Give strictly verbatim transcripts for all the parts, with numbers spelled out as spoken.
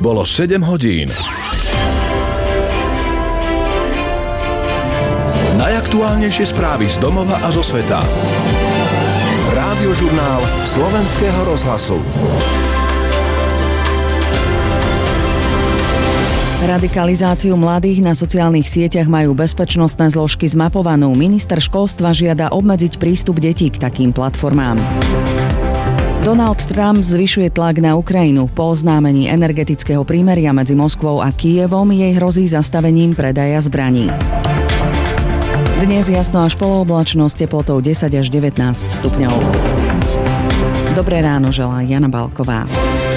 bolo sedem hodín. Najaktuálnejšie správy z domova a zo sveta. Rádiožurnál Slovenského rozhlasu. Radikalizáciu mladých na sociálnych sieťach majú bezpečnostné zložky zmapovanú. Minister školstva žiada obmedziť prístup detí k takým platformám. Donald Trump zvyšuje tlak na Ukrajinu. Po oznámení energetického prímeria medzi Moskvou a Kyjevom jej hrozí zastavením predaja zbraní. Dnes jasno až polooblačnosť, teplotou desať až devätnásť stupňov. Dobré ráno želá Jana Balková.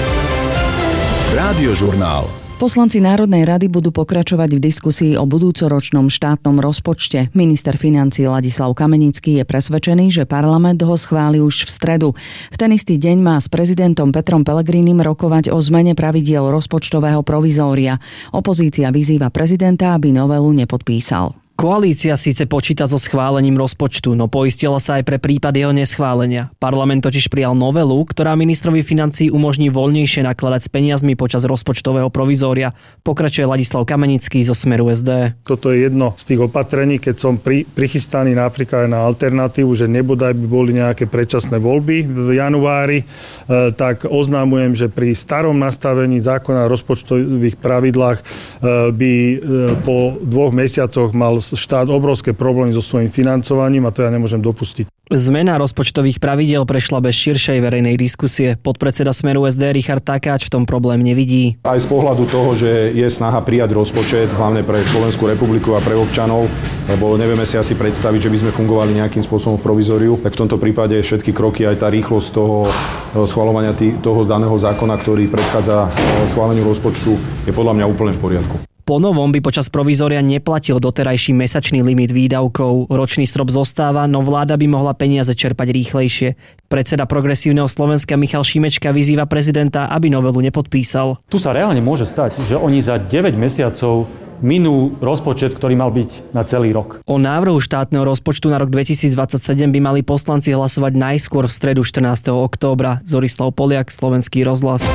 Rádiožurnál. Poslanci Národnej rady budú pokračovať v diskusii o budúcoročnom štátnom rozpočte. Minister financií Ladislav Kamenický je presvedčený, že parlament ho schváli už v stredu. V ten istý deň má s prezidentom Petrom Pellegrinim rokovať o zmene pravidiel rozpočtového provizória. Opozícia vyzýva prezidenta, aby novelu nepodpísal. Koalícia síce počíta so schválením rozpočtu, no poistila sa aj pre prípad jeho neschválenia. Parlament totiž prijal novelu, ktorá ministrovi financií umožní voľnejšie nakladať s peniazmi počas rozpočtového provizória. Pokračuje Ladislav Kamenický zo Smeru es dé. Toto je jedno z tých opatrení, keď som pri, prichystaný napríklad aj na alternatívu, že nebodaj by boli nejaké predčasné voľby v januári, e, tak oznámujem, že pri starom nastavení zákona o rozpočtových pravidlách e, by e, po dvoch mesiacoch mal štát obrovské problémy so svojím financovaním a to ja nemôžem dopustiť. Zmena rozpočtových pravidiel prešla bez širšej verejnej diskusie. Podpredseda Smeru es dé Richard Takáč v tom problém nevidí. Aj z pohľadu toho, že je snaha prijať rozpočet, hlavne pre Slovenskú republiku a pre občanov, lebo nevieme si asi predstaviť, že by sme fungovali nejakým spôsobom v provizóriu, tak v tomto prípade všetky kroky, aj tá rýchlosť toho schvaľovania toho daného zákona, ktorý predchádza schváleniu rozpočtu, je podľa mňa úplne v poriadku. Po novom by počas provizória neplatil doterajší mesačný limit výdavkov. Ročný strop zostáva, no vláda by mohla peniaze čerpať rýchlejšie. Predseda Progresívneho Slovenska Michal Šimečka vyzýva prezidenta, aby novelu nepodpísal. Tu sa reálne môže stať, že oni za deväť mesiacov minú rozpočet, ktorý mal byť na celý rok. O návrhu štátneho rozpočtu na rok dvetisícdvadsaťsedem by mali poslanci hlasovať najskôr v stredu štrnásteho októbra. Zorislav Poliak, Slovenský rozhlas.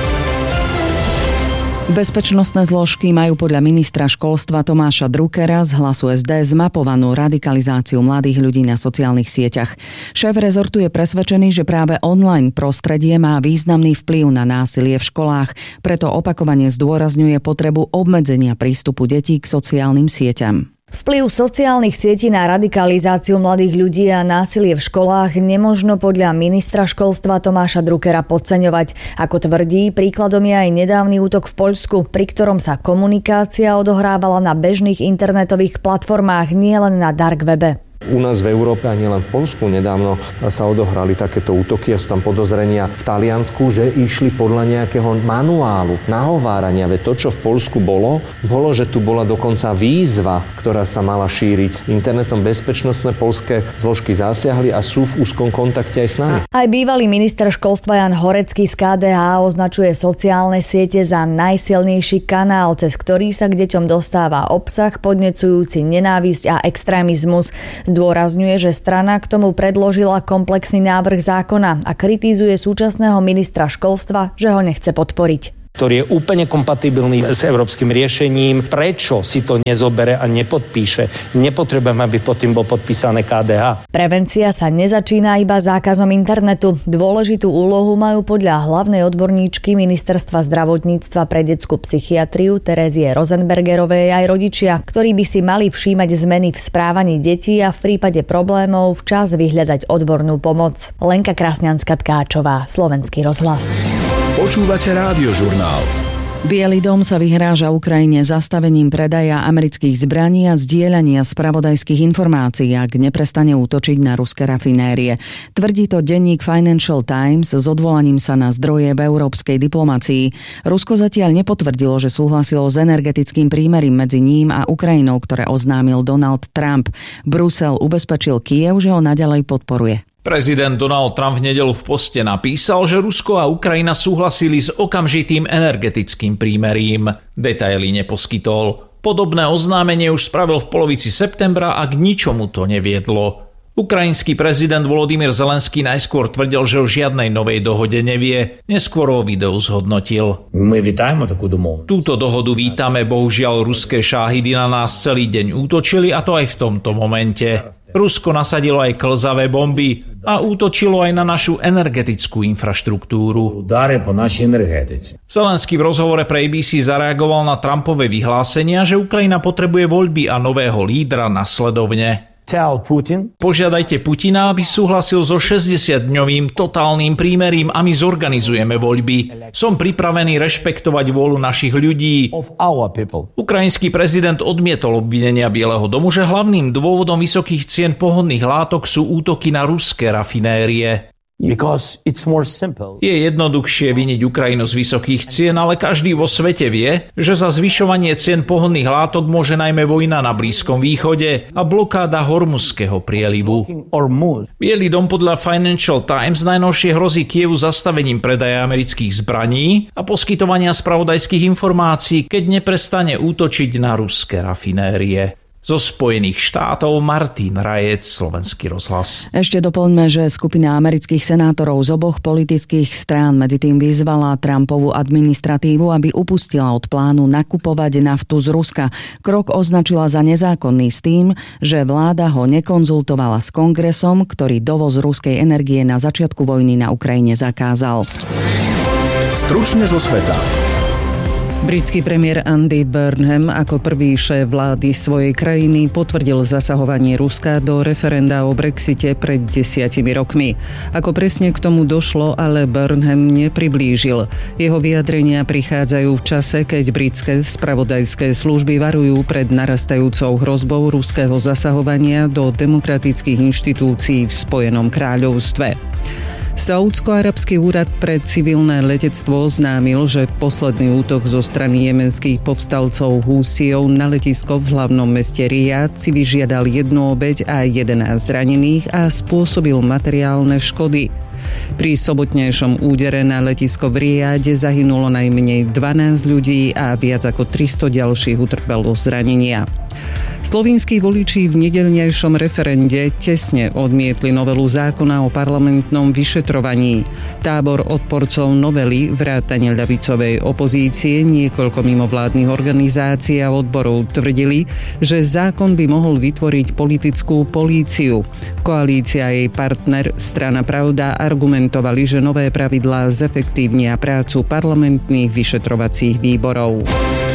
Bezpečnostné zložky majú podľa ministra školstva Tomáša Druckera z Hlasu es dé zmapovanú radikalizáciu mladých ľudí na sociálnych sieťach. Šéf rezortu je presvedčený, že práve online prostredie má významný vplyv na násilie v školách, preto opakovane zdôrazňuje potrebu obmedzenia prístupu detí k sociálnym sieťam. Vplyv sociálnych sietí na radikalizáciu mladých ľudí a násilie v školách nemožno podľa ministra školstva Tomáša Druckera podceňovať. Ako tvrdí, príkladom je aj nedávny útok v Poľsku, pri ktorom sa komunikácia odohrávala na bežných internetových platformách, nielen na dark webe. U nás v Európe a nielen v Poľsku nedávno sa odohrali takéto útoky a sú tam podozrenia v Taliansku, že išli podľa nejakého manuálu nahovárania. Veď to, čo v Poľsku bolo, bolo, že tu bola dokonca výzva, ktorá sa mala šíriť. Internetom bezpečnostné poľské zložky zasiahli a sú v úzkom kontakte aj s nami. Aj bývalý minister školstva Jan Horecký z ká dé há označuje sociálne siete za najsilnejší kanál, cez ktorý sa k deťom dostáva obsah podnecujúci nenávisť a extrémizmus. Zdôrazňuje, že strana k tomu predložila komplexný návrh zákona a kritizuje súčasného ministra školstva, že ho nechce podporiť. Ktorý je úplne kompatibilný s európskym riešením. Prečo si to nezobere a nepodpíše? Nepotrebujem, aby pod tým bol podpísané ká dé há. Prevencia sa nezačína iba zákazom internetu. Dôležitú úlohu majú podľa hlavnej odborníčky Ministerstva zdravotníctva pre detskú psychiatriu Terezie Rosenbergerovej aj rodičia, ktorí by si mali všímať zmeny v správaní detí a v prípade problémov včas vyhľadať odbornú pomoc. Lenka Krasňanská-Tkáčová, Slovenský rozhlas. Počúvate Rádiožurnál. Biely dom sa vyhráža Ukrajine zastavením predaja amerických zbraní a zdieľania spravodajských informácií, ak neprestane útočiť na ruské rafinérie. Tvrdí to denník Financial Times s odvolaním sa na zdroje v európskej diplomácii. Rusko zatiaľ nepotvrdilo, že súhlasilo s energetickým prímerím medzi ním a Ukrajinou, ktoré oznámil Donald Trump. Brusel ubezpečil Kyjev, že ho naďalej podporuje. Prezident Donald Trump v nedeľu v poste napísal, že Rusko a Ukrajina súhlasili s okamžitým energetickým prímerím. Detaily neposkytol. Podobné oznámenie už spravil v polovici septembra a k ničomu to neviedlo. Ukrajinský prezident Volodymyr Zelenský najskôr tvrdil, že o žiadnej novej dohode nevie, neskôr o videu zhodnotil. My vítame takú domov. Túto dohodu vítame, bohužiaľ ruské šáhidy na nás celý deň útočili, a to aj v tomto momente. Rusko nasadilo aj klzavé bomby a útočilo aj na našu energetickú infraštruktúru. Udáre po našej energetici. Zelenský v rozhovore pre á bé cé zareagoval na Trumpové vyhlásenia, že Ukrajina potrebuje voľby a nového lídra nasledovne. Tell Putin. Požiadajte Putina, aby súhlasil so šesťdesiatdňovým totálnym prímerím a my zorganizujeme voľby. Som pripravený rešpektovať vôľu našich ľudí. Of our people. Ukrajinský prezident odmietol obvinenia Bieleho domu, že hlavným dôvodom vysokých cien pohodných látok sú útoky na ruské rafinérie. Because it's more simple. Je jednoduchšie viniť Ukrajinu z vysokých cien, ale každý vo svete vie, že za zvyšovanie cien pohodných látok môže najmä vojna na Blízkom východe a blokáda Hormuzského prielivu. Bielý dom podľa Financial Times najnovšie hrozí Kievu zastavením predaja amerických zbraní a poskytovania spravodajských informácií, keď neprestane útočiť na ruské rafinérie. Zo Spojených štátov Martin Rajec, Slovenský rozhlas. Ešte doplňme, že skupina amerických senátorov z oboch politických strán medzi tým vyzvala Trumpovú administratívu, aby upustila od plánu nakupovať naftu z Ruska. Krok označila za nezákonný s tým, že vláda ho nekonzultovala s kongresom, ktorý dovoz ruskej energie na začiatku vojny na Ukrajine zakázal. Stručne zo sveta. Britský premiér Andy Burnham ako prvý šéf vlády svojej krajiny potvrdil zasahovanie Ruska do referenda o Brexite pred desiatimi rokmi. Ako presne k tomu došlo, ale Burnham nepriblížil. Jeho vyjadrenia prichádzajú v čase, keď britské spravodajské služby varujú pred narastajúcou hrozbou ruského zasahovania do demokratických inštitúcií v Spojenom kráľovstve. Saúdsko-arabský úrad pre civilné letectvo oznámil, že posledný útok zo strany jemenských povstalcov Húsijov na letisko v hlavnom meste Rijad si vyžiadal jednu obeť a jedenásť zranených a spôsobil materiálne škody. Pri sobotnejšom údere na letisko v Rijade zahynulo najmenej dvanásť ľudí a viac ako tristo ďalších utrpelo zranenia. Slovinskí voliči v nedeľnejšom referende tesne odmietli novelu zákona o parlamentnom vyšetrovaní. Tábor odporcov novely, vrátane ľavicovej opozície, niekoľko mimovládnych organizácií a odborov tvrdili, že zákon by mohol vytvoriť politickú políciu. Koalícia a jej partner Strana Pravda argumentovali, že nové pravidlá zefektívnia prácu parlamentných vyšetrovacích výborov.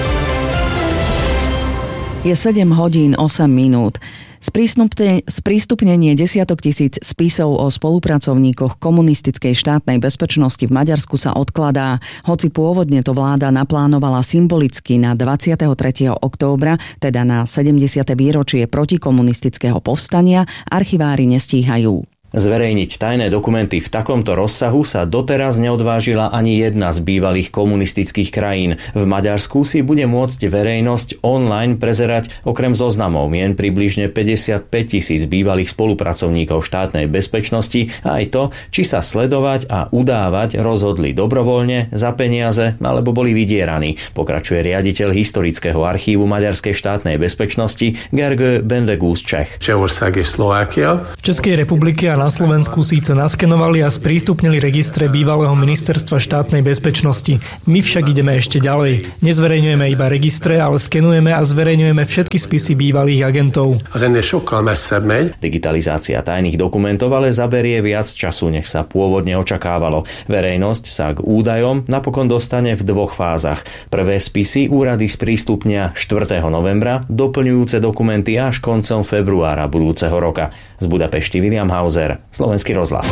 Je sedem hodín osem minút. Sprístupnenie desiatok tisíc spisov o spolupracovníkoch komunistickej štátnej bezpečnosti v Maďarsku sa odkladá. Hoci pôvodne to vláda naplánovala symbolicky na dvadsiateho tretieho októbra, teda na sedemdesiate výročie protikomunistického povstania, archivári nestíhajú. Zverejniť tajné dokumenty v takomto rozsahu sa doteraz neodvážila ani jedna z bývalých komunistických krajín. V Maďarsku si bude môcť verejnosť online prezerať okrem zoznamov mien približne päťdesiatpäť tisíc bývalých spolupracovníkov štátnej bezpečnosti a aj to, či sa sledovať a udávať rozhodli dobrovoľne, za peniaze alebo boli vydieraní, pokračuje riaditeľ historického archívu Maďarskej štátnej bezpečnosti Gergő Bendegúz Čech. V Českej republike a na Slovensku síce naskenovali a sprístupnili registre bývalého ministerstva štátnej bezpečnosti. My však ideme ešte ďalej. Nezverejňujeme iba registre, ale skenujeme a zverejňujeme všetky spisy bývalých agentov. Digitalizácia tajných dokumentov ale zaberie viac času, než sa pôvodne očakávalo. Verejnosť sa k údajom napokon dostane v dvoch fázach. Prvé spisy úrady sprístupnia štvrtého novembra, doplňujúce dokumenty až koncom februára budúceho roka. Z Budapešti William Hauser, Slovenský rozhlas.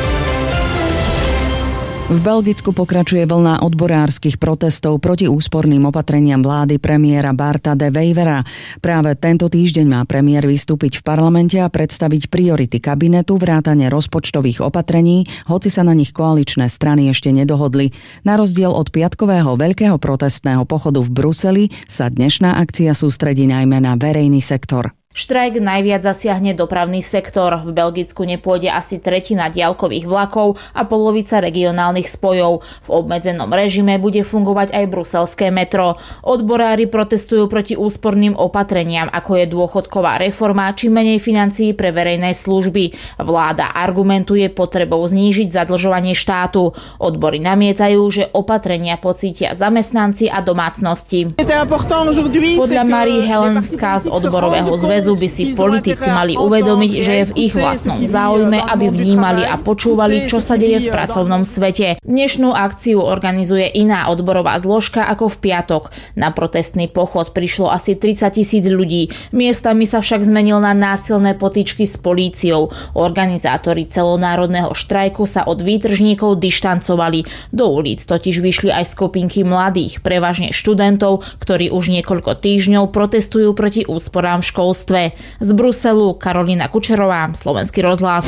V Belgicku pokračuje vlna odborárskych protestov proti úsporným opatreniam vlády premiéra Barta de Wevera. Práve tento týždeň má premiér vystúpiť v parlamente a predstaviť priority kabinetu vrátane rozpočtových opatrení, hoci sa na nich koaličné strany ešte nedohodli. Na rozdiel od piatkového veľkého protestného pochodu v Bruseli sa dnešná akcia sústredí najmä na verejný sektor. Štrajk najviac zasiahne dopravný sektor. V Belgicku nepôjde asi tretina diaľkových vlakov a polovica regionálnych spojov. V obmedzenom režime bude fungovať aj bruselské metro. Odborári protestujú proti úsporným opatreniam, ako je dôchodková reforma či menej financií pre verejné služby. Vláda argumentuje potrebou znížiť zadlžovanie štátu. Odbory namietajú, že opatrenia pocítia zamestnanci a domácnosti. Podľa Marie Helen Ska z odborového zväzu by si politici mali uvedomiť, že je v ich vlastnom záujme, aby vnímali a počúvali, čo sa deje v pracovnom svete. Dnešnú akciu organizuje iná odborová zložka ako v piatok. Na protestný pochod prišlo asi tridsať tisíc ľudí. Miestami sa však zmenil na násilné potýčky s políciou. Organizátori celonárodného štrajku sa od výtržníkov dištancovali. Do ulic totiž vyšli aj skupinky mladých, prevažne študentov, ktorí už niekoľko týždňov protestujú proti úsporám v školstve. Z Bruselu Karolína Kučerová, Slovenský rozhlas.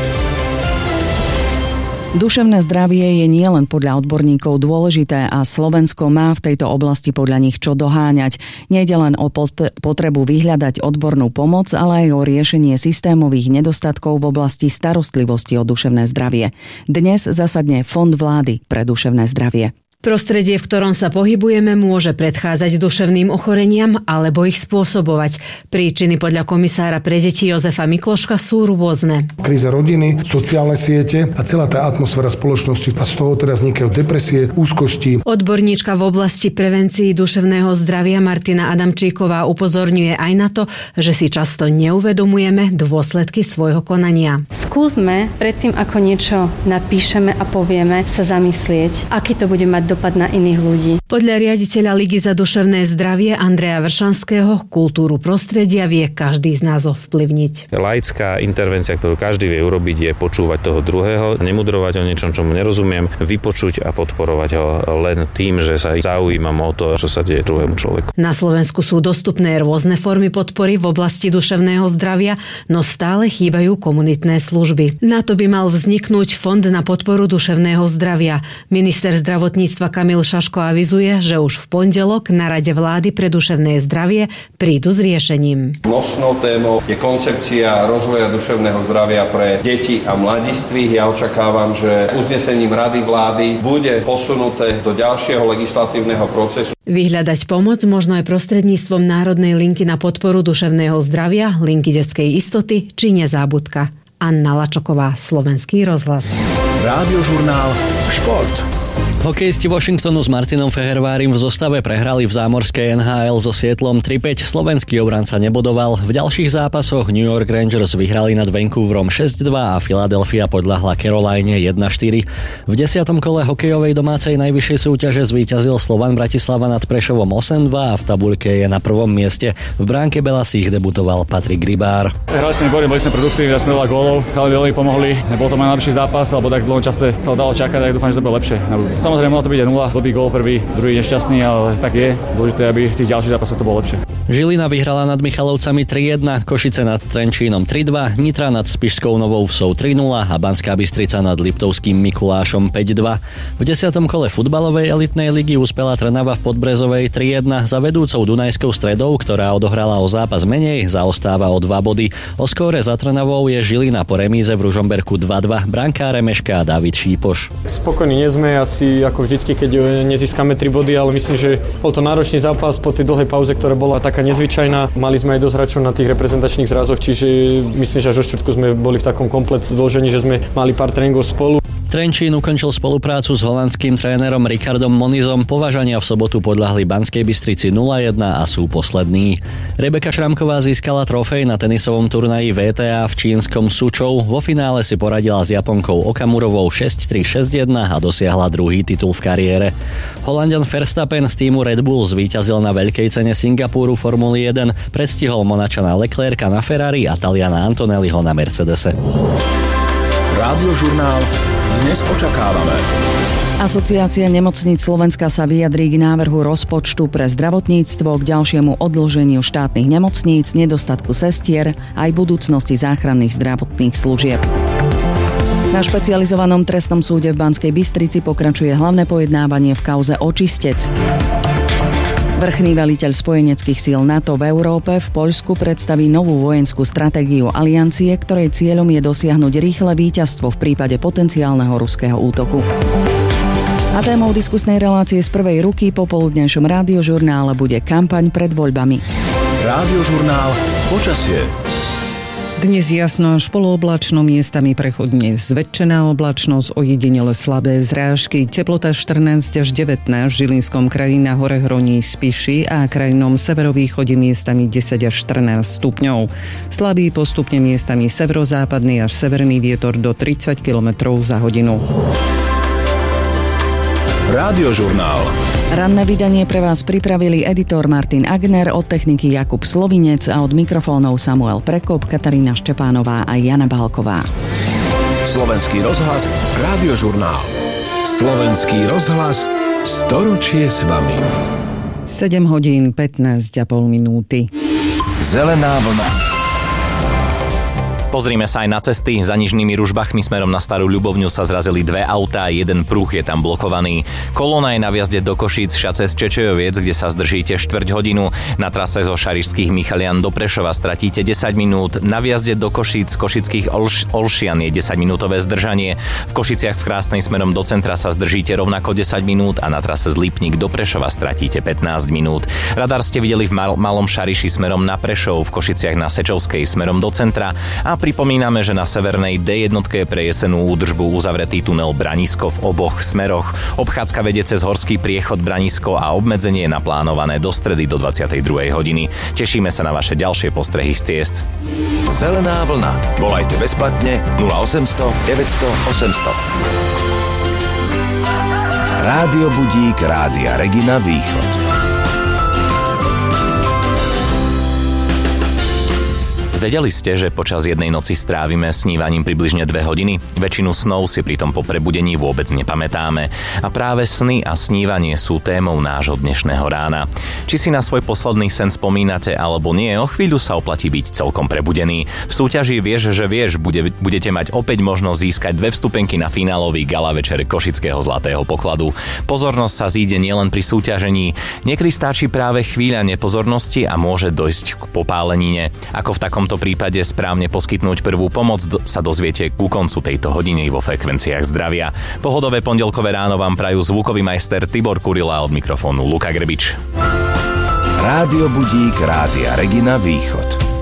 Duševné zdravie je nielen podľa odborníkov dôležité a Slovensko má v tejto oblasti podľa nich čo doháňať. Nejde len o potrebu vyhľadať odbornú pomoc, ale aj o riešenie systémových nedostatkov v oblasti starostlivosti o duševné zdravie. Dnes zasadne Fond vlády pre duševné zdravie. Prostredie, v ktorom sa pohybujeme, môže predchádzať duševným ochoreniam alebo ich spôsobovať. Príčiny podľa komisára pre deti Jozefa Mikloška sú rôzne. Kríza rodiny, sociálne siete a celá tá atmosféra spoločnosti a z toho teda vznikajú depresie, úzkosti. Odborníčka v oblasti prevencii duševného zdravia Martina Adamčíková upozorňuje aj na to, že si často neuvedomujeme dôsledky svojho konania. Skúsme predtým, ako niečo napíšeme a povieme, sa zamyslieť, aký to bude mať dopad na iných ľudí. Podľa riaditeľa Ligy za duševné zdravie Andreja Vršanského kultúru prostredia vie každý z nás ovplyvniť. Laická intervencia, ktorú každý vie urobiť, je počúvať toho druhého, nemudrovať o niečom, čomu nerozumiem, vypočuť a podporovať ho len tým, že sa zaujímam o to, čo sa deje druhému človeku. Na Slovensku sú dostupné rôzne formy podpory v oblasti duševného zdravia, no stále chýbajú komunitné služby. Na to by mal vzniknúť Fond na podporu duševného zdravia. Minister zdravotníctva Kamil Šaško avizuje, že už v pondelok na Rade vlády pre duševné zdravie prídu s riešením. Nosnou témou je koncepcia rozvoja duševného zdravia pre deti a mladistvých. Ja očakávam, že uznesením Rady vlády bude posunuté do ďalšieho legislatívneho procesu. Vyhľadať pomoc možno aj prostredníctvom Národnej linky na podporu duševného zdravia, linky detskej istoty či nezábudka. Anna Lačoková, Slovenský rozhlas. Rádiožurnál Šport. Hokejisti Washingtonu s Martinom Fehervárim v zostave prehrali v zámorskej en há el so Seattlom tri päť. Slovenský obranca nebodoval. V ďalších zápasoch New York Rangers vyhrali nad Vancouverom šesť dva a Philadelphia podľahla Caroline jeden štyri. V desiatom kole hokejovej domácej najvyššej súťaže zvíťazil Slovan Bratislava nad Prešovom osem dva a v tabuľke je na prvom mieste. V bránke Belasích debutoval Patrik Rybár. Hrali sme výborne, boli sme produktívni, dali sme veľa gólov, ale veľmi pomohli. Nebol to môj najlepší zápas, alebo tak v dlhom čase sa dalo čakať, tak dúfam, že to bude lepšie na budúce. Samozrejme, mohlo to byť aj nula, blbý gól prvý, druhý nešťastný, ale tak je. Dôležité, aby v tých ďalších zápasoch to bolo lepšie. Žilina vyhrala nad Michalovcami tri jedna, Košice nad Trenčínom tri dva, Nitra nad Spišskou Novou Vsou tri nula a Banská Bystrica nad Liptovským Mikulášom päť dva. V desiatom kole futbalovej elitnej ligy uspela Trnava v Podbrezovej tri jedna. Za vedúcou Dunajskou Stredou, ktorá odohrala o zápas menej, zaostáva o dva body. O skóre za Trnavou je Žilina po remíze v Ružomberku dva dva, brankáre Meška a David Šípoš. Spokojní nie sme, asi ako vždycky, keď nezískame tri body, ale myslím, že bol to náročný zápas po tej dlhej pauze, ktorá bola taká nezvyčajná. Mali sme aj dosť hráčov na tých reprezentačných zrazoch, čiže myslím, že až do štvrtku sme boli v takom komplet zložení, že sme mali pár tréningov spolu. Trenčín ukončil spoluprácu s holandským trénerom Ricardom Monizom. Považania v sobotu podľahli Banskej Bystrici nula jedna a sú poslední. Rebeka Šramková získala trofej na tenisovom turnaji vé té á v čínskom Sučou. Vo finále si poradila s Japonkou Okamurovou šesť tri šesť jedna a dosiahla druhý titul v kariére. Holanďan Verstappen z týmu Red Bull zvíťazil na veľkej cene Singapúru Formuly jeden, predstihol Monačana Leclerca na Ferrari a Taliana Antonelliho na Mercedese. Rádiožurnál dnes očakávame. Asociácia nemocníc Slovenska sa vyjadrí k návrhu rozpočtu pre zdravotníctvo, k ďalšiemu odloženiu štátnych nemocníc, nedostatku sestier aj budúcnosti záchranných zdravotných služieb. Na špecializovanom trestnom súde v Banskej Bystrici pokračuje hlavné pojednávanie v kauze Očistec. Vrchný veliteľ spojeneckých síl NATO v Európe v Poľsku predstaví novú vojenskú stratégiu aliancie, ktorej cieľom je dosiahnuť rýchle víťazstvo v prípade potenciálneho ruského útoku. A témou diskusnej relácie z prvej ruky po poludnejšom rádiožurnále bude kampaň pred voľbami. Rádiožurnál počasie. Dnes jasno až polooblačno, miestami prechodne zväčšená oblačnosť, ojedinele slabé zrážky, teplota štrnásť až devätnásť, v Žilinskom kraji na hore Hroní Spiši a krajnom severovýchode miestami desať až štrnásť stupňov. Slabý postupne miestami severozápadný až severný vietor do tridsať kilometrov za hodinu. Rádiožurnál. Ranné vydanie pre vás pripravili editor Martin Agner, od techniky Jakub Slovinec a od mikrofónov Samuel Prekop, Katarína Štepánová a Jana Bálková. Slovenský rozhlas, Rádiožurnál. Slovenský rozhlas, storočie s vami. sedem hodín pätnásť a pol minúty. Zelená vlna. Pozrime sa aj na cesty. Za Nižnými Ružbachmi smerom na Starú Ľubovňu sa zrazili dve autá, jeden pruh je tam blokovaný. Kolóna je na vjazde do Košíc šace z Čečejoviec, kde sa zdržíte štvrť hodinu. Na trase zo Šarišských Michalian do Prešova stratíte desať minút. Na vjazde do Košíc z Košických Olš- Olšian je desaťminútové zdržanie. V Košiciach v Krásnej smerom do centra sa zdržíte rovnako desať minút a na trase z Lipník do Prešova stratíte pätnásť minút. Radar ste videli v Mal- Malom Šariši smerom na Prešov, v Košiciach na Sečovskej smerom do centra a pripomíname, že na severnej dé jednotke pre jesenú údržbu uzavretý tunel Branisko v oboch smeroch. Obchádzka vedie cez horský priechod Branisko a obmedzenie je naplánované do stredy do dvadsiatej druhej hodiny. Tešíme sa na vaše ďalšie postrehy z ciest. Zelená vlna. Volajte bezplatne nula osemsto deväťsto osemsto. Rádio Budík Rádia Regina Východ. Vedeli ste, že počas jednej noci strávime snívaním približne dve hodiny? Väčšinu snov si pritom po prebudení vôbec nepamätáme. A práve sny a snívanie sú témou nášho dnešného rána. Či si na svoj posledný sen spomínate alebo nie, o chvíľu sa oplatí byť celkom prebudený. V súťaži Vieš, že vieš, bude, budete mať opäť možnosť získať dve vstupenky na finálový gala večer Košického Zlatého pokladu. Pozornosť sa zíde nielen pri súťažení. Niekedy stačí práve chvíľa nepozornosti a môže dojsť k popálenine. Ako v takom V tomto prípade správne poskytnúť prvú pomoc sa dozviete ku koncu tejto hodiny vo frekvenciách zdravia. Pohodové pondelkové ráno vám prajú zvukový majster Tibor Kurila, od mikrofónu Luka Grbič. Rádio Budík Rádia Regina Východ.